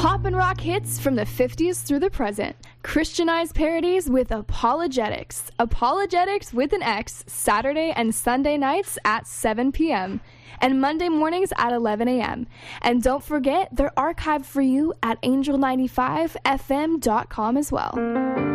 Pop and rock hits from the 50s through the present. Christianized parodies with Apologetics. Apologetics with an X, Saturday and Sunday nights at 7 p.m. and Monday mornings at 11 a.m. And don't forget, they're archived for you at angel95fm.com as well.